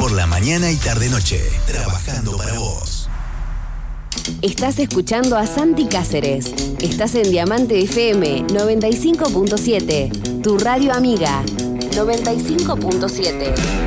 por la mañana y tarde-noche, trabajando para vos. Estás escuchando a Santi Cáceres. Estás en Diamante FM 95.7. Tu radio amiga 95.7.